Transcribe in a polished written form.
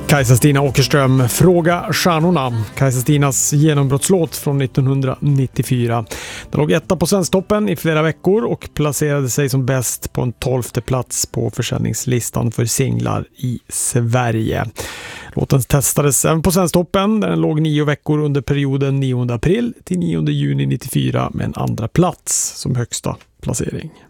Kajsa-Stina Åkerström, Fråga stjärnorna. Kajsa-Stinas genombrottslåt från 1994. Den låg etta på Svensktoppen i flera veckor och placerade sig som bäst på en 12:e plats på försäljningslistan för singlar i Sverige. Låten testades även på Svensktoppen där den låg 9 veckor under perioden 9 april till 9 juni 94 med en andra plats som högsta placering.